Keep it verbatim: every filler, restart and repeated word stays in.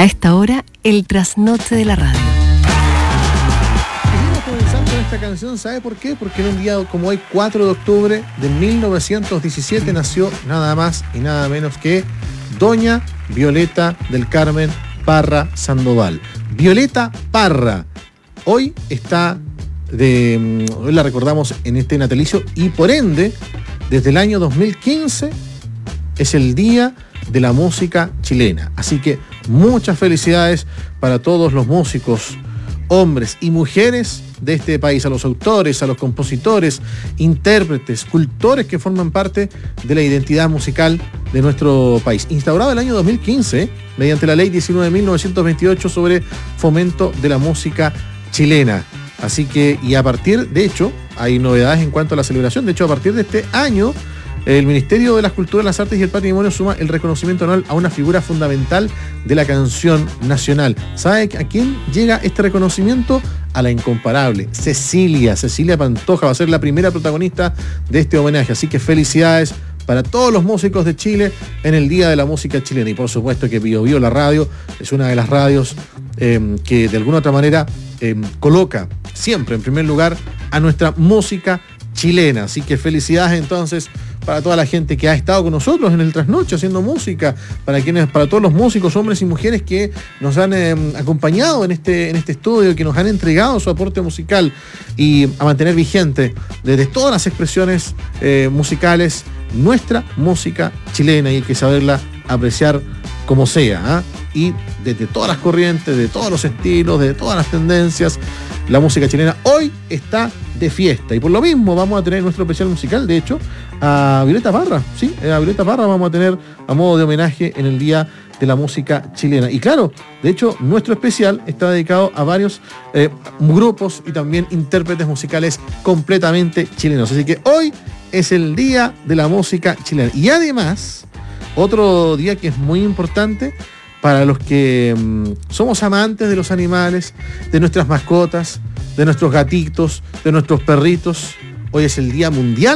A esta hora, el trasnoche de la radio. Queremos comenzar con esta canción, ¿sabe por qué? Porque en un día como hoy, cuatro de octubre de mil novecientos diecisiete, nació nada más y nada menos que Doña Violeta del Carmen Parra Sandoval. Violeta Parra. Hoy está de. Hoy la recordamos en este natalicio y por ende, desde el año dos mil quince, es el Día de la Música Chilena. Así que muchas felicidades para todos los músicos, hombres y mujeres de este país, a los autores, a los compositores, intérpretes, cultores que forman parte de la identidad musical de nuestro país. Instaurado el año dos mil quince, mediante la ley diecinueve mil novecientos veintiocho sobre fomento de la música chilena. Así que, y a partir, de hecho, hay novedades en cuanto a la celebración. De hecho, a partir de este año, el Ministerio de las Culturas, las Artes y el Patrimonio suma el reconocimiento anual a una figura fundamental de la canción nacional. ¿Sabe a quién llega este reconocimiento? A la incomparable Cecilia. Cecilia Pantoja va a ser la primera protagonista de este homenaje. Así que felicidades para todos los músicos de Chile en el Día de la Música Chilena. Y por supuesto que Bio Bio, la radio, es una de las radios eh, que de alguna otra manera eh, coloca siempre en primer lugar a nuestra música chilena. Así que felicidades entonces para toda la gente que ha estado con nosotros en el trasnoche haciendo música, para quienes, para todos los músicos, hombres y mujeres que nos han eh, acompañado en este, en este estudio, que nos han entregado su aporte musical y a mantener vigente desde todas las expresiones eh, musicales nuestra música chilena, y hay que saberla apreciar como sea, ¿eh? Y desde todas las corrientes, de todos los estilos, de todas las tendencias, la música chilena hoy está de fiesta. Y por lo mismo vamos a tener nuestro especial musical, de hecho, a Violeta Parra, ¿sí? A Violeta Parra vamos a tener a modo de homenaje en el Día de la Música Chilena. Y claro, de hecho, nuestro especial está dedicado a varios eh, grupos y también intérpretes musicales completamente chilenos. Así que hoy es el Día de la Música Chilena. Y además, otro día que es muy importante para los que mmm, somos amantes de los animales, de nuestras mascotas, de nuestros gatitos, de nuestros perritos. Hoy es el Día Mundial